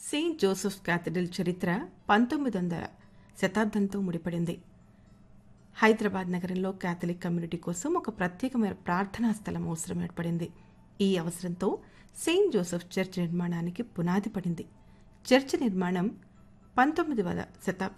Saint Joseph's cathedral చరిత్ర 1900 శతాబ్దంతో ముడిపడింది. హైదరాబాద్ నగరంలో Catholic community కోసం ఒక ప్రత్యేకమైన ప్రార్థనా స్థలం అవసరం ఏర్పడింది. ఈ అవసరంతో సెయింట్ జోసెఫ్ చర్చ్ నిర్మాణానికి పునాది పడింది. చర్చ్ నిర్మాణం 19వ